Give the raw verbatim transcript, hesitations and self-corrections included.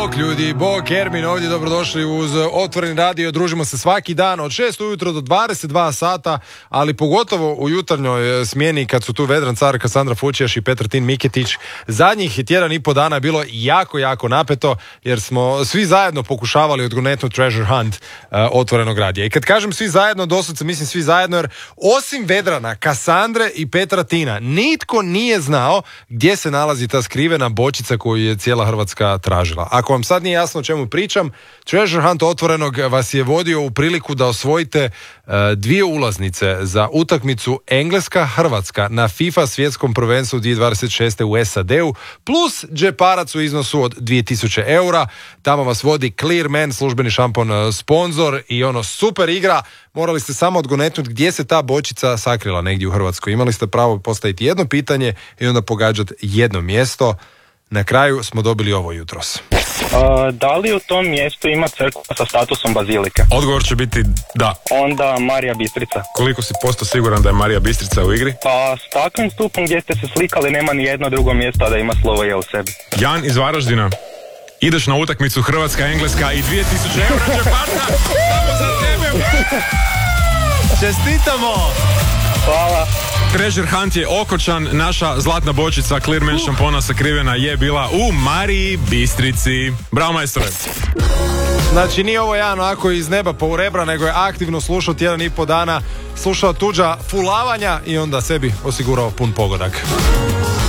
Bog ljudi, Bog, Ermin ovdje, dobrodošli uz Otvoreni radio. Družimo se svaki dan od šest ujutro do dvadeset dva sata, ali pogotovo u jutarnjoj smjeni kad su tu Vedran Car, Kasandra Fučijaš i Petar Tin Miketić. Zadnjih tjedan i po dana je bilo jako, jako napeto jer smo svi zajedno pokušavali odgonetnuti Treasure Hunt uh, Otvorenog radija. I kad kažem svi zajedno, doslovce mislim svi zajedno, jer osim Vedrana, Kasandre i Petra Tina, nitko nije znao gdje se nalazi ta skrivena bočica koju je cijela Hrvatska tražila. Ako vam sad nije jasno o čemu pričam, Treasure Hunt Otvorenog vas je vodio u priliku da osvojite uh, dvije ulaznice za utakmicu Engleska-Hrvatska na FIFA svjetskom prvenstvu dvije tisuće dvadeset šeste u S A D-u, plus džeparac u iznosu od dvije tisuće eura. Tamo vas vodi Clear Man, službeni šampon uh, sponsor, i ono super igra. Morali ste samo odgonetnuti gdje se ta bočica sakrila negdje u Hrvatskoj. Imali ste pravo postaviti jedno pitanje i onda pogađati jedno mjesto. Na kraju smo dobili ovo jutros. Uh, da li u tom mjestu ima crkva sa statusom bazilike? Odgovor će biti da. Onda Marija Bistrica. Koliko si posto siguran da je Marija Bistrica u igri? Pa s takvim stupom gdje ste se slikali nema ni jedno drugo mjesto da ima slovo je u sebi. Jan iz Varaždina. Ideš na utakmicu Hrvatska-Engleska i dvije tisuće eura džeparca samo za tebe. Čestitamo! Hvala. Treasure Hunt je okočan, naša zlatna bočica Clear Man šampona sakrivena je bila u Mariji Bistrici. Bravo majstore! Znači nije ovo jedan onako iz neba pa u rebra, nego je aktivno slušao tjedan i po dana, slušao tuđa fulavanja i onda sebi osigurao pun pogodak.